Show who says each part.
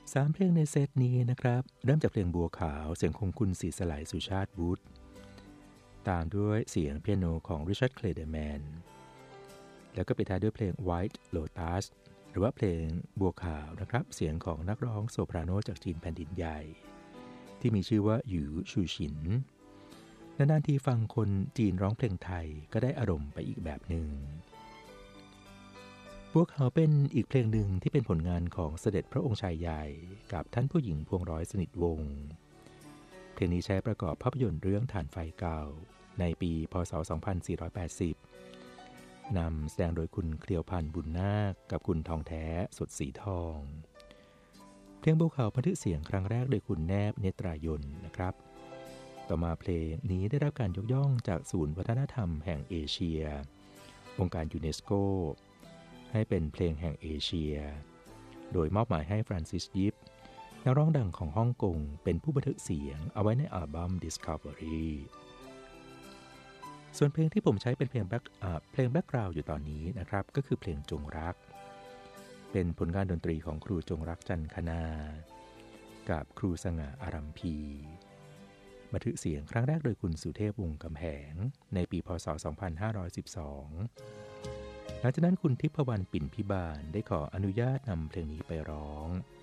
Speaker 1: 3 เพลงในเซตนี้นะครับเริ่มจากเพลงบัวขาวเสียงของคุณศรีสลายสุชาติวุฒิตามด้วยเสียงเปียโนของริชาร์ดเคลเดอร์แมนแล้วก็ปิดท้ายด้วยเพลง White Lotus หรือว่าเพลงบัวขาวนะครับเสียงของนักร้องโซปราโนจากจีนแผ่นดินใหญ่ที่มีชื่อว่าหยูชูฉินนานๆทีฟังคนจีนร้องเพลงไทยก็ได้อารมณ์ไปอีกแบบหนึ่งบัวขาวเป็นอีกเพลงหนึ่งที่เป็นผลงานของเสด็จพระองค์ชายใหญ่กับท่านผู้หญิงพวงร้อยสนิทวงศ์เพลงนี้ใช้ประกอบภาพยนตร์เรื่องถ่านไฟเก่าในปีพ.ศ. 2480นำแสดงโดยคุณเคลียวพันธ์บุญนาคกับคุณทองแท้สดสีทองเพลงบัวขาวบันทึกเสียงครั้งแรกโดยคุณแนบเนตรายนนะครับต่อมาเพลงนี้ได้รับการยกย่องจากศูนย์วัฒนธรรมแห่งเอเชียองค์การยูเนสโกให้เป็นเพลงแห่งเอเชียโดยมอบหมายให้ฟรานซิสยิปนักร้องดังของฮ่องกงเป็นผู้บันทึกเสียงเอาไว้ในอัลบั้ม Discovery ส่วนเพลงที่ผมใช้เป็นเพลงแบ็กกราวด์อยู่ตอนนี้นะครับก็คือเพลงจงรักเป็นผลงานดนตรีของครูจงรักจันคณากับครูสง่าอารัมพีบันทึกเสียงครั้งแรกโดยคุณสุเทพวงศ์กำแหงในปีพ.ศ. 2512หลังจากนั้นคุณทิพวรรณปิ่นพิบาลได้ขออนุญาตนำเพลงนี้ไปร้อง